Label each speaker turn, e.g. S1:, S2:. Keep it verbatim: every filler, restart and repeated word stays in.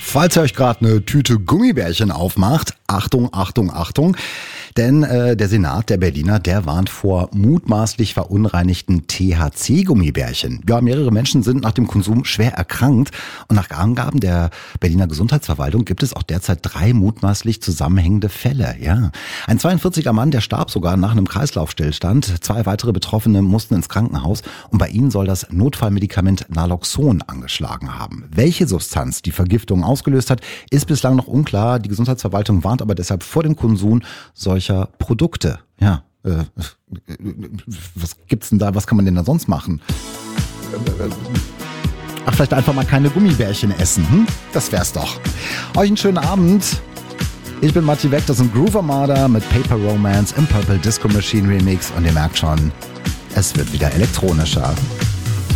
S1: Falls ihr euch gerade eine Tüte Gummibärchen aufmacht, Achtung, Achtung, Achtung, denn äh, der Senat der Berliner, der warnt vor mutmaßlich verunreinigten T H C-Gummibärchen. Ja, mehrere Menschen sind nach dem Konsum schwer erkrankt und nach Angaben der Berliner Gesundheitsverwaltung gibt es auch derzeit drei mutmaßlich zusammenhängende Fälle. Ja, ein zweiundvierziger Mann, der starb sogar nach einem Kreislaufstillstand. Zwei weitere Betroffene mussten ins Krankenhaus und bei ihnen soll das Notfallmedikament Naloxon angeschlagen haben. Welche Substanz die Vergiftung ausgelöst hat, ist bislang noch unklar. Die Gesundheitsverwaltung warnt aber deshalb vor dem Konsum solcher Produkte. Ja, äh, was gibt's denn da, was kann man denn da sonst machen? Ach, vielleicht einfach mal keine Gummibärchen essen, hm? Das wär's doch. Euch einen schönen Abend. Ich bin Matti Weck, das sind Groove Armada mit Paper Romance im Purple Disco Machine Remix und ihr merkt schon, es wird wieder elektronischer.